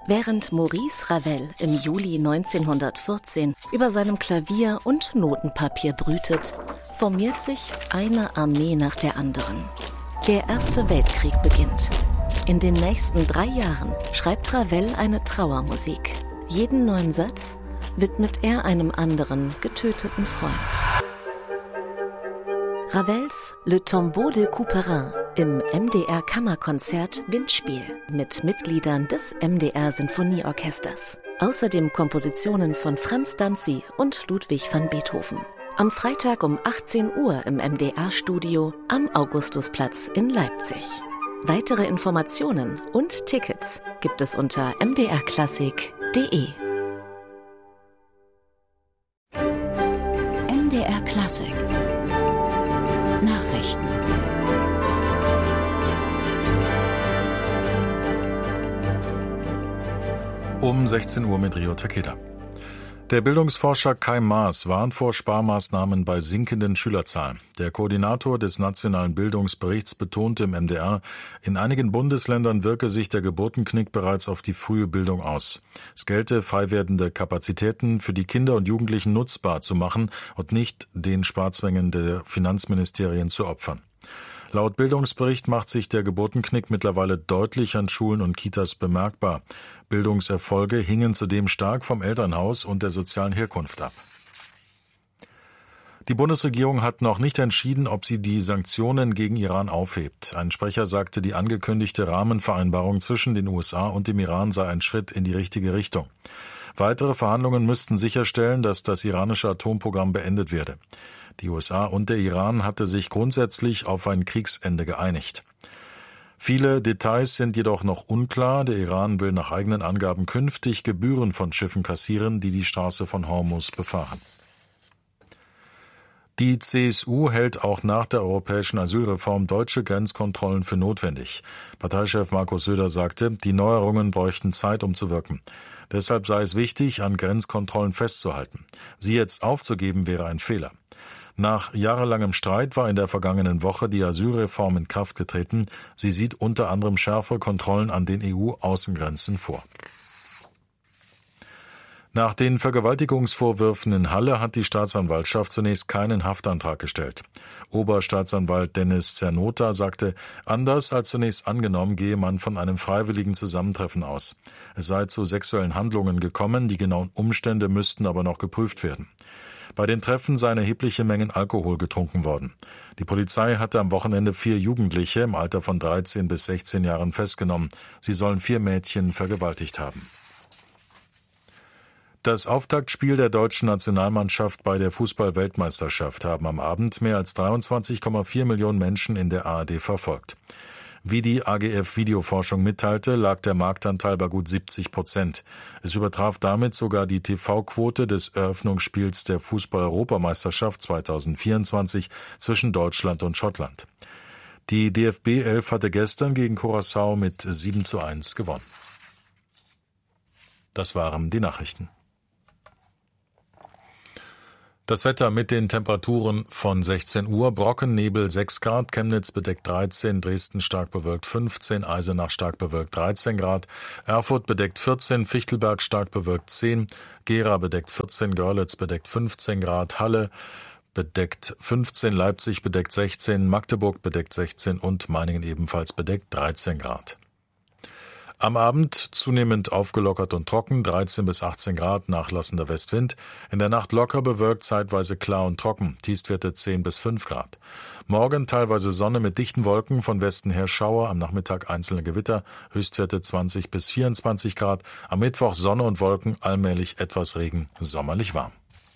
Während Maurice Ravel im Juli 1914 über seinem Klavier und Notenpapier brütet, formiert sich eine Armee nach der anderen. Der Erste Weltkrieg beginnt. In den nächsten 3 Jahren schreibt Ravel eine Trauermusik. Jeden neuen Satz widmet er einem anderen getöteten Freund. Ravels Le Tombeau de Couperin im MDR-Kammerkonzert Windspiel mit Mitgliedern des MDR-Sinfonieorchesters. Außerdem Kompositionen von Franz Danzi und Ludwig van Beethoven. Am Freitag um 18 Uhr im MDR-Studio am Augustusplatz in Leipzig. Weitere Informationen und Tickets gibt es unter mdrklassik.de. MDR Klassik Nachrichten. Um 16 Uhr mit Rio Takeda. Der Bildungsforscher Kai Maas warnt vor Sparmaßnahmen bei sinkenden Schülerzahlen. Der Koordinator des Nationalen Bildungsberichts betonte im MDR, in einigen Bundesländern wirke sich der Geburtenknick bereits auf die frühe Bildung aus. Es gelte, frei werdende Kapazitäten für die Kinder und Jugendlichen nutzbar zu machen und nicht den Sparzwängen der Finanzministerien zu opfern. Laut Bildungsbericht macht sich der Geburtenknick mittlerweile deutlich an Schulen und Kitas bemerkbar. Bildungserfolge hingen zudem stark vom Elternhaus und der sozialen Herkunft ab. Die Bundesregierung hat noch nicht entschieden, ob sie die Sanktionen gegen Iran aufhebt. Ein Sprecher sagte, die angekündigte Rahmenvereinbarung zwischen den USA und dem Iran sei ein Schritt in die richtige Richtung. Weitere Verhandlungen müssten sicherstellen, dass das iranische Atomprogramm beendet werde. Die USA und der Iran hatte sich grundsätzlich auf ein Kriegsende geeinigt. Viele Details sind jedoch noch unklar. Der Iran will nach eigenen Angaben künftig Gebühren von Schiffen kassieren, die die Straße von Hormuz befahren. Die CSU hält auch nach der europäischen Asylreform deutsche Grenzkontrollen für notwendig. Parteichef Markus Söder sagte, die Neuerungen bräuchten Zeit, um zu wirken. Deshalb sei es wichtig, an Grenzkontrollen festzuhalten. Sie jetzt aufzugeben, wäre ein Fehler. Nach jahrelangem Streit war in der vergangenen Woche die Asylreform in Kraft getreten. Sie sieht unter anderem schärfere Kontrollen an den EU-Außengrenzen vor. Nach den Vergewaltigungsvorwürfen in Halle hat die Staatsanwaltschaft zunächst keinen Haftantrag gestellt. Oberstaatsanwalt Dennis Zernota sagte, anders als zunächst angenommen, gehe man von einem freiwilligen Zusammentreffen aus. Es sei zu sexuellen Handlungen gekommen, die genauen Umstände müssten aber noch geprüft werden. Bei den Treffen seien erhebliche Mengen Alkohol getrunken worden. Die Polizei hatte am Wochenende 4 Jugendliche im Alter von 13 bis 16 Jahren festgenommen. Sie sollen 4 Mädchen vergewaltigt haben. Das Auftaktspiel der deutschen Nationalmannschaft bei der Fußball-Weltmeisterschaft haben am Abend mehr als 23,4 Millionen Menschen in der ARD verfolgt. Wie die AGF Videoforschung mitteilte, lag der Marktanteil bei gut 70%. Es übertraf damit sogar die TV-Quote des Eröffnungsspiels der Fußball-Europameisterschaft 2024 zwischen Deutschland und Schottland. Die DFB 11 hatte gestern gegen Curaçao mit 7:1 gewonnen. Das waren die Nachrichten. Das Wetter mit den Temperaturen von 16 Uhr, Brockennebel 6 Grad, Chemnitz bedeckt 13, Dresden stark bewölkt 15, Eisenach stark bewölkt 13 Grad, Erfurt bedeckt 14, Fichtelberg stark bewölkt 10, Gera bedeckt 14, Görlitz bedeckt 15 Grad, Halle bedeckt 15, Leipzig bedeckt 16, Magdeburg bedeckt 16 und Meiningen ebenfalls bedeckt 13 Grad. Am Abend zunehmend aufgelockert und trocken, 13 bis 18 Grad, nachlassender Westwind. In der Nacht locker bewölkt, zeitweise klar und trocken, Tiefstwerte 10 bis 5 Grad. Morgen teilweise Sonne mit dichten Wolken, von Westen her Schauer, am Nachmittag einzelne Gewitter, Höchstwerte 20 bis 24 Grad. Am Mittwoch Sonne und Wolken, allmählich etwas Regen, sommerlich warm.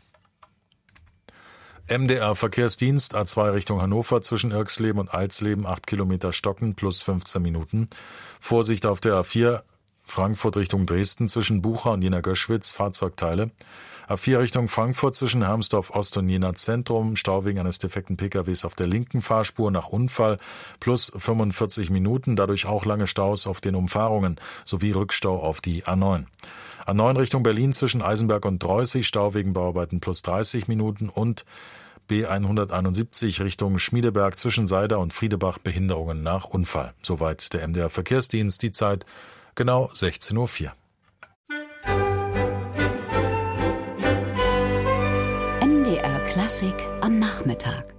MDR Verkehrsdienst, A2 Richtung Hannover, zwischen Irxleben und Alsleben, 8 Kilometer stocken, plus 15 Minuten. Vorsicht auf der A4, Frankfurt Richtung Dresden, zwischen Bucha und Jena Göschwitz, Fahrzeugteile. A4 Richtung Frankfurt, zwischen Hermsdorf Ost und Jena Zentrum, Stau wegen eines defekten PKWs auf der linken Fahrspur nach Unfall, plus 45 Minuten, dadurch auch lange Staus auf den Umfahrungen, sowie Rückstau auf die A9. A9 Richtung Berlin zwischen Eisenberg und Dreußig, Stau wegen Bauarbeiten plus 30 Minuten und B171 Richtung Schmiedeberg zwischen Seider und Friedebach, Behinderungen nach Unfall. Soweit der MDR Verkehrsdienst, die Zeit genau 16:04 Uhr. MDR Klassik am Nachmittag.